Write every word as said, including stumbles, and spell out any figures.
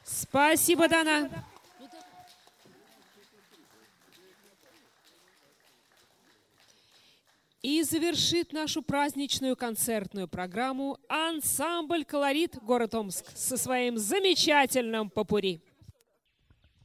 Спасибо, Дана. И завершит нашу праздничную концертную программу ансамбль «Колорит» город Омск со своим замечательным попурри.